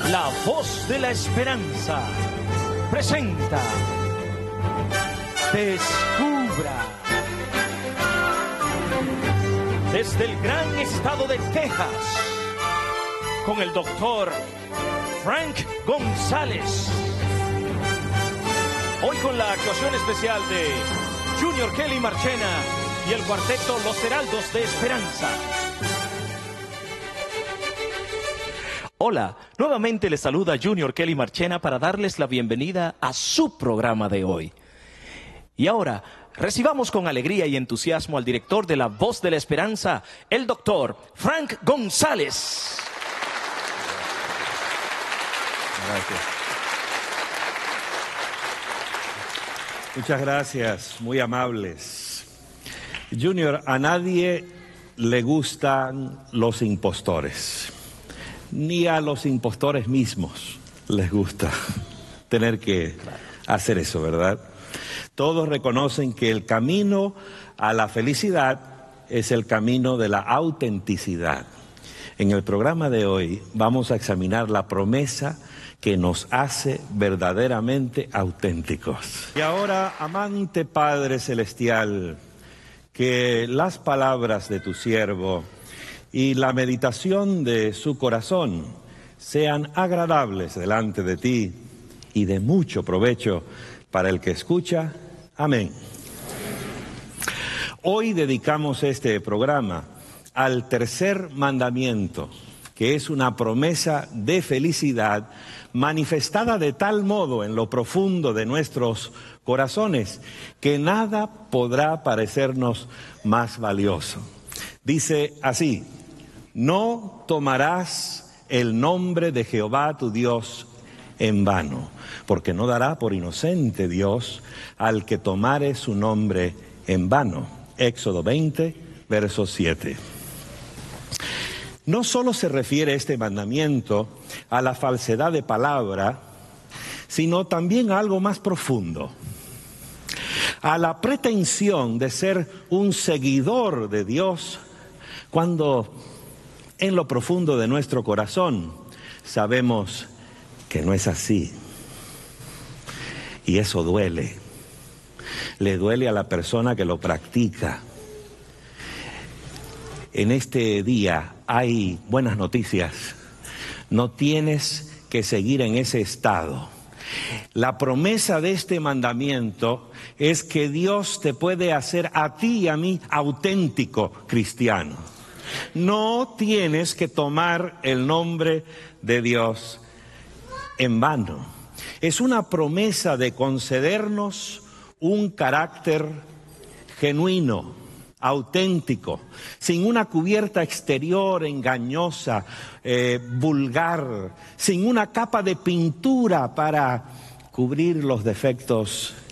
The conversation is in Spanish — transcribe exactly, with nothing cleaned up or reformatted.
La Voz de la Esperanza presenta Descubra. Desde el gran estado de Texas, con el doctor Frank González. Hoy con la actuación especial de Junior Kelly Marchena y el cuarteto Los Heraldos de Esperanza. Hola, nuevamente les saluda Junior Kelly Marchena para darles la bienvenida a su programa de hoy. Y ahora, recibamos con alegría y entusiasmo al director de La Voz de la Esperanza, el doctor Frank González. Gracias. Muchas gracias, muy amables. Junior, a nadie le gustan los impostores. Ni a los impostores mismos les gusta tener que hacer eso, ¿verdad? Todos reconocen que el camino a la felicidad es el camino de la autenticidad. En el programa de hoy vamos a examinar la promesa que nos hace verdaderamente auténticos. Y ahora, amante Padre Celestial, que las palabras de tu siervo y la meditación de su corazón sean agradables delante de ti y de mucho provecho para el que escucha. Amén. Hoy dedicamos este programa al tercer mandamiento, que es una promesa de felicidad manifestada de tal modo en lo profundo de nuestros corazones que nada podrá parecernos más valioso. Dice así: no tomarás el nombre de Jehová tu Dios en vano, porque no dará por inocente Dios al que tomare su nombre en vano. Éxodo veinte, verso siete. No solo se refiere este mandamiento a la falsedad de palabra, sino también a algo más profundo, a la pretensión de ser un seguidor de Dios, cuando en lo profundo de nuestro corazón sabemos que no es así. Y eso duele. Le duele a la persona que lo practica. En este día hay buenas noticias. No tienes que seguir en ese estado. La promesa de este mandamiento es que Dios te puede hacer a ti y a mí auténtico cristiano. No tienes que tomar el nombre de Dios en vano. Es una promesa de concedernos un carácter genuino, auténtico, sin una cubierta exterior engañosa, eh, vulgar, sin una capa de pintura para cubrir los defectos